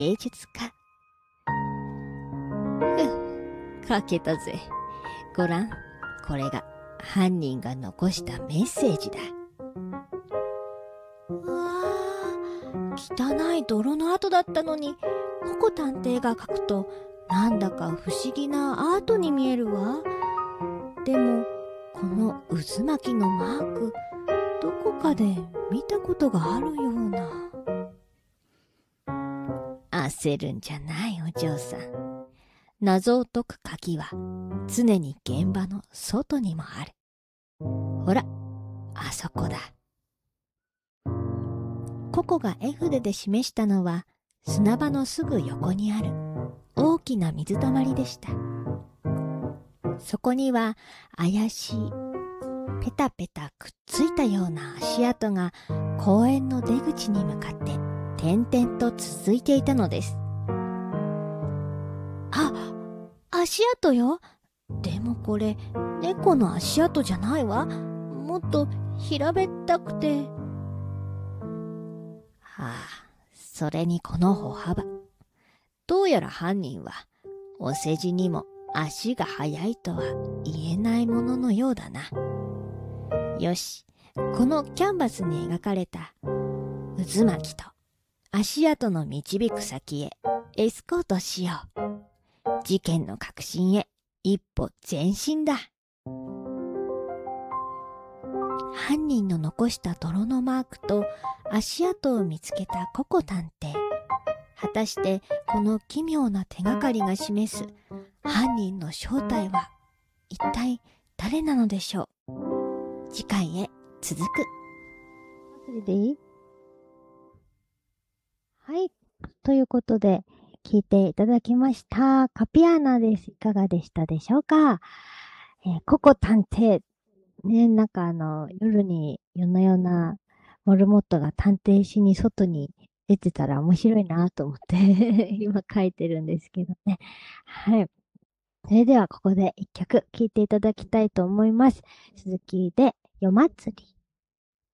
芸術家。書けたぜ。ごらん、これが犯人が残したメッセージだ。うわー、汚い泥の跡だったのに、ココ探偵が書くとなんだか不思議なアートに見えるわ。でもこの渦巻きのマーク、どこかで見たことがあるような。焦るんじゃないお嬢さん。謎を解く鍵は常に現場の外にもある。ほら、あそこだ。ココが絵筆で示したのは砂場のすぐ横にある大きな水たまりでした。そこには怪しいペタペタくっついたような足跡が公園の出口に向かって点々と続いていたのです。あ、足跡よ。でもこれ猫の足跡じゃないわ。もっと平べったくて。それにこの歩幅。どうやら犯人はお世辞にも足が速いとは言えないもののようだな。よし、このキャンバスに描かれた渦巻きと足跡の導く先へエスコートしよう。事件の核心へ一歩前進だ。犯人の残した泥のマークと足跡を見つけたココ探偵。果たしてこの奇妙な手がかりが示す犯人の正体は一体誰なのでしょう。次回へ続く。それでいい？はい。ということで、聞いていただきました。カピアーナです。いかがでしたでしょうか？ココ探偵。ね、なんか夜のようなモルモットが探偵しに外に出てたら面白いなと思って今書いてるんですけどね。はい。それではここで一曲聴いていただきたいと思います。鈴木で夜祭り。